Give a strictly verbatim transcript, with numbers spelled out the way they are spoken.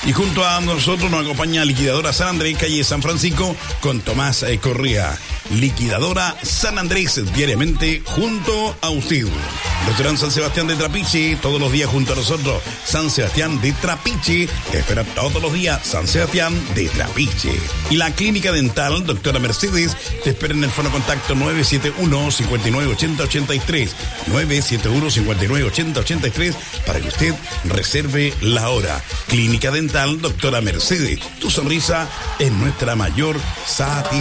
Y junto a nosotros nos acompaña Liquidadora San Andrés, calle San Francisco, con Tomás Correa. Liquidadora San Andrés, diariamente junto a usted. Restaurante San Sebastián de Trapiche, todos los días junto a nosotros. San Sebastián de Trapiche, te espera todos los días. San Sebastián de Trapiche. Y la Clínica Dental, doctora Mercedes, te espera en el fono contacto nueve siete uno, cinco nueve ocho cero ocho tres. nueve siete uno, cinco nueve ocho cero ocho tres para que usted reserve la hora. Clínica Dental, doctora Mercedes, tu sonrisa es nuestra mayor satisfacción.